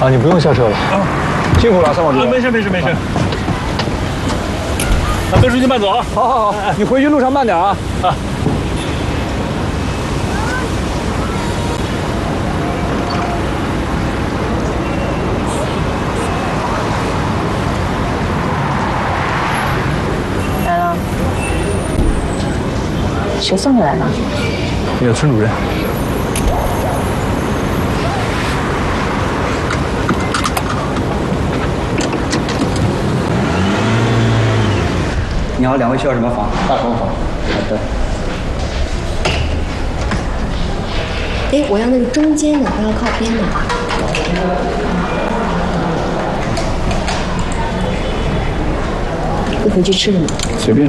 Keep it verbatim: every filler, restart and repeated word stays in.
啊，你不用下车了。啊，辛苦了，三宝哥。 没事没事没事。啊，跟书记慢走啊。 好好好，你回去路上慢点啊。啊。 谁送你来的？ 那个村主任。 你好，两位需要什么房？大床房。好的。 哎，我要那个中间的，不要靠边的。会回去吃什么？ 随便。